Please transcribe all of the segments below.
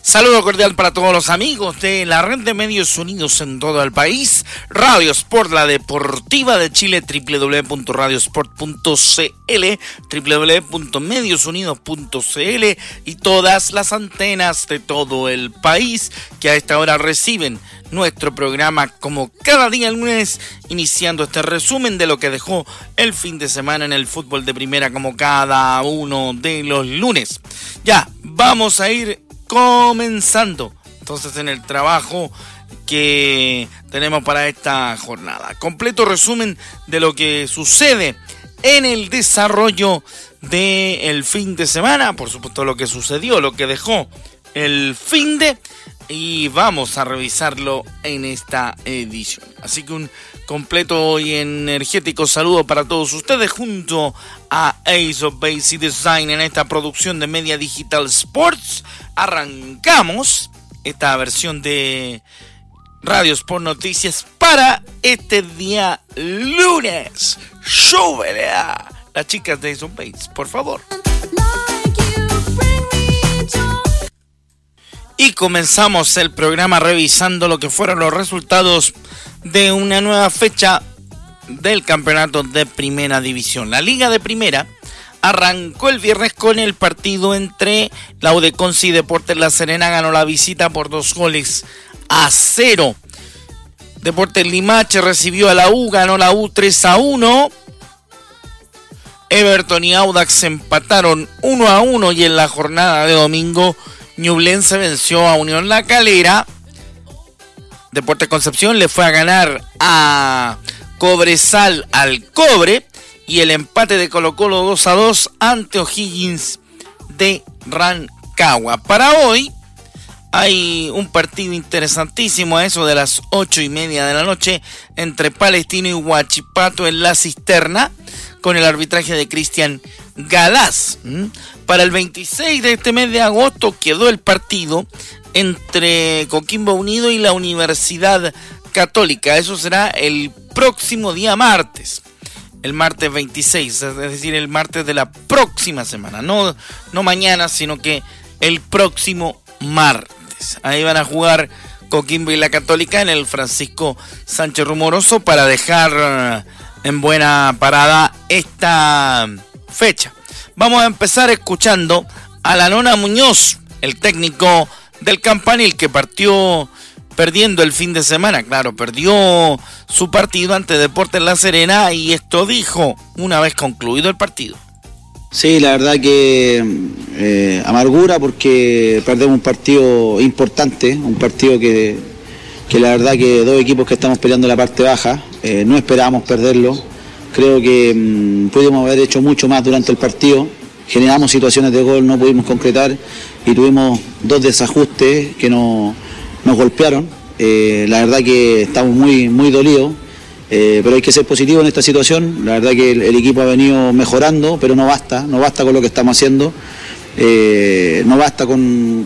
Saludo cordial para todos los amigos de la red de medios unidos en todo el país. Radio Sport, la deportiva de Chile, www.radiosport.cl, www.mediosunidos.cl y todas las antenas de todo el país que a esta hora reciben nuestro programa como cada día lunes, iniciando este resumen de lo que dejó el fin de semana en el fútbol de primera como cada uno de los lunes. Ya, vamos a ir comenzando entonces en el trabajo que tenemos para esta jornada. Completo resumen de lo que sucede en el desarrollo del fin de semana, por supuesto lo que sucedió, lo que dejó el fin de, y vamos a revisarlo en esta edición. Así que un completo y energético saludo para todos ustedes junto a Ace of Base y Design en esta producción de Media Digital Sports. Arrancamos esta versión de Radio Sport Noticias para este día lunes. ¡Súbele a las chicas de Ace of Base, por favor! Y comenzamos el programa revisando lo que fueron los resultados de una nueva fecha del campeonato de Primera División. La Liga de Primera arrancó el viernes con el partido entre la Udeconce y Deportes La Serena. Ganó la visita por 2-0. Deportes Limache recibió a la U, ganó la U 3-1. Everton y Audax empataron 1-1 y en la jornada de domingo Ñublense venció a Unión La Calera. Deportes Concepción le fue a ganar a Cobresal al Cobre. Y el empate de Colo-Colo 2-2 ante O'Higgins de Rancagua. Para hoy hay un partido interesantísimo a eso de las 8:30 de la noche entre Palestino y Huachipato en La Cisterna, con el arbitraje de Cristian Galás. Para el 26 de este mes de agosto quedó el partido entre Coquimbo Unido y la Universidad Católica. Eso será el próximo día martes. El martes 26, es decir, el martes de la próxima semana. No mañana, sino que el próximo martes. Ahí van a jugar Coquimbo y la Católica en el Francisco Sánchez Rumoroso para dejar en buena parada esta fecha. Vamos a empezar escuchando a la Nona Muñoz, el técnico del Campanil, que partió perdiendo el fin de semana. Claro, perdió su partido ante Deportes La Serena y esto dijo una vez concluido el partido. Sí, la verdad que amargura porque perdemos un partido importante, un partido que la verdad que dos equipos que estamos peleando en la parte baja, no esperábamos perderlo. Creo que pudimos haber hecho mucho más durante el partido, generamos situaciones de gol, no pudimos concretar y tuvimos dos desajustes que nos golpearon. La verdad que estamos muy dolidos, pero hay que ser positivo en esta situación. La verdad que el equipo ha venido mejorando, pero no basta con lo que estamos haciendo. No basta con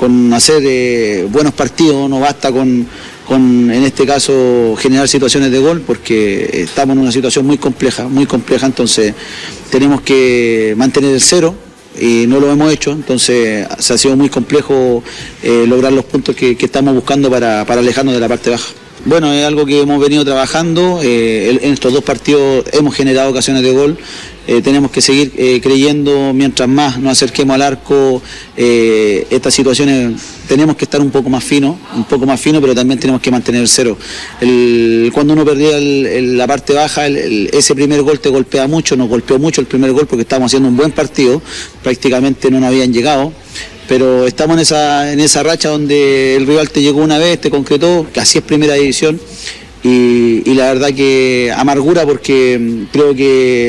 hacer buenos partidos, no basta con en este caso generar situaciones de gol, porque estamos en una situación muy compleja, entonces tenemos que mantener el cero. Y no lo hemos hecho, entonces se ha sido muy complejo lograr los puntos que estamos buscando para alejarnos de la parte baja. Bueno, es algo que hemos venido trabajando, en estos dos partidos hemos generado ocasiones de gol, tenemos que seguir creyendo, mientras más nos acerquemos al arco, estas situaciones tenemos que estar un poco más fino, pero también tenemos que mantener el cero. Cuando uno perdía la parte baja, ese primer gol te golpea mucho, nos golpeó mucho el primer gol porque estábamos haciendo un buen partido, prácticamente no nos habían llegado. Pero estamos en esa racha donde el rival te llegó una vez, te concretó, que así es Primera División, y la verdad que amargura porque creo que